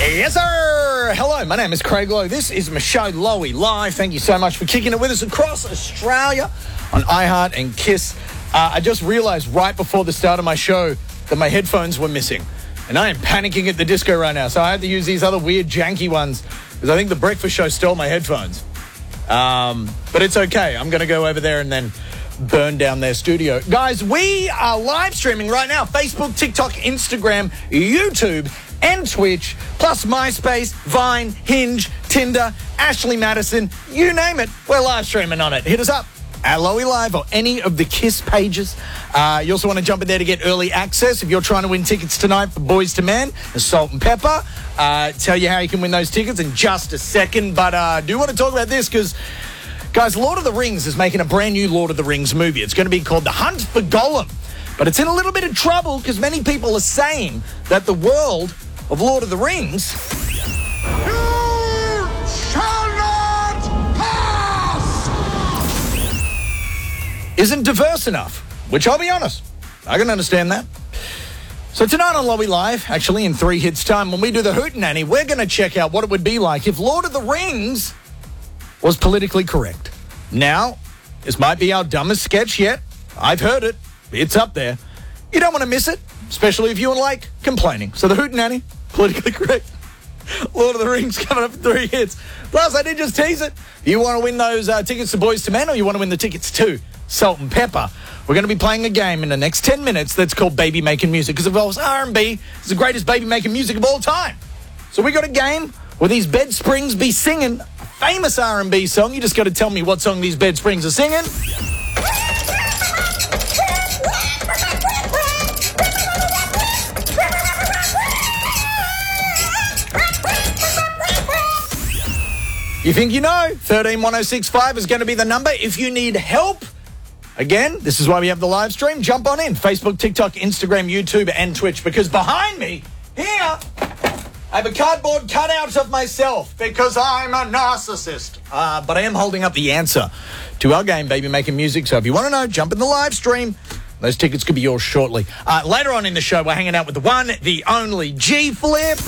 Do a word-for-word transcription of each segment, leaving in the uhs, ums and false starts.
Yes, sir. Hello, my name is Craig Lowe. This is my show, Lowy Live. Thank you so much for kicking it with us across Australia on iHeart and Kiss. Uh, I just realized right before the start of my show that my headphones were missing. And I am panicking at the disco right now. So I had to use these other weird janky ones because I think the breakfast show stole my headphones. Um, but it's okay. I'm going to go over there and then burn down their studio. Guys, we are live streaming right now. Facebook, TikTok, Instagram, YouTube, and Twitch, plus MySpace, Vine, Hinge, Tinder, Ashley Madison, you name it. We're live streaming on it. Hit us up at Lowy Live or any of the Kiss pages. Uh, you also want to jump in there to get early access if you're trying to win tickets tonight for Boys to Men and Salt and Pepper. Uh, tell you how you can win those tickets in just a second. But I uh, do want to talk about this because, guys, Lord of the Rings is making a brand new Lord of the Rings movie. It's going to be called The Hunt for Gollum. But it's in a little bit of trouble because many people are saying that the world of Lord of the Rings isn't diverse enough, which I'll be honest, I can understand that. So tonight on Lowy Live, actually in three hits time, when we do the Hootenanny, we're going to check out what it would be like if Lord of the Rings was politically correct. Now, this might be our dumbest sketch yet. I've heard it. It's up there. You don't want to miss it, especially if you like complaining. So the Hootenanny, politically correct. Lord of the Rings coming up in three hits. Plus, I did just tease it. If you want to win those uh, tickets to Boys to Men or you want to win the tickets to Salt and Pepper, we're going to be playing a game in the next ten minutes that's called Baby Making Music because it involves R and B. It's the greatest baby making music of all time. So we got a game where these Bed Springs be singing a famous R and B song. You just got to tell me what song these Bed Springs are singing. You think you know? thirteen one oh six five is going to be the number. If you need help, again, this is why we have the live stream. Jump on in. Facebook, TikTok, Instagram, YouTube, and Twitch. Because behind me, here, I have a cardboard cutout of myself because I'm a narcissist. Uh, but I am holding up the answer to our game, Baby Making Music. So if you want to know, jump in the live stream. Those tickets could be yours shortly. Uh, later on in the show, we're hanging out with the one, the only G-Flip.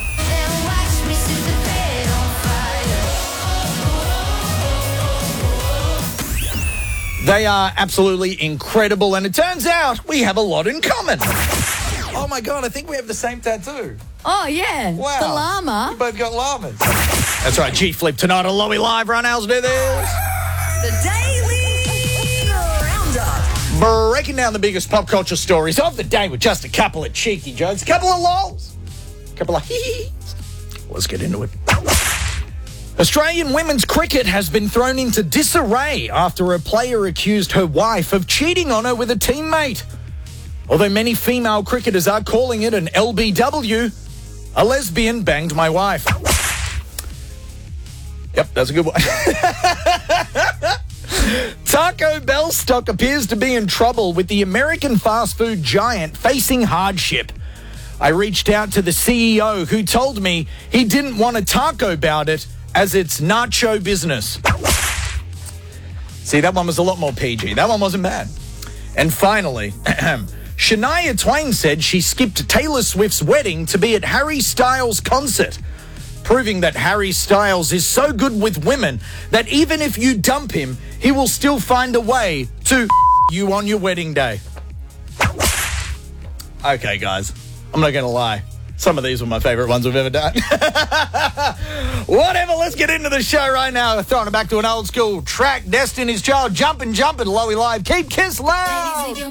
They are absolutely incredible, and it turns out we have a lot in common. Oh, my God, I think we have the same tattoo. Oh, yeah. Wow. The llama. We both got llamas. That's right, G-Flip tonight on Lowy Live. Run, Owls, do this. The Daily Roundup. Breaking down the biggest pop culture stories of the day with just a couple of cheeky jokes, a couple of lols, a couple of hee-hees. Let's get into it. Australian women's cricket has been thrown into disarray after a player accused her wife of cheating on her with a teammate. Although many female cricketers are calling it an L B W, a lesbian banged my wife. Yep, that's a good one. Taco Bell stock appears to be in trouble with the American fast food giant facing hardship. I reached out to the C E O who told me he didn't want to talk about it as it's nacho business. See, that one was a lot more P G. That one wasn't bad. And finally, Shania Twain said she skipped Taylor Swift's wedding to be at Harry Styles' concert, proving that Harry Styles is so good with women that even if you dump him, he will still find a way to you on your wedding day. Okay, guys, I'm not going to lie. Some of these were my favorite ones we've ever done. Whatever, let's get into the show right now. Throwing it back to an old school track. Destiny's Child, jumping, jumping, Lowy Live. Keep Kiss loud.